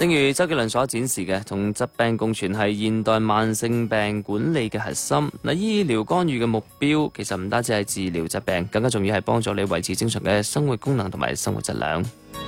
正如周杰倫所展示嘅，同疾病共存係現代慢性病管理嘅核心。醫療干預嘅目標其實唔單止係治療疾病，更加重要係幫助你維持正常嘅生活功能同埋生活質量。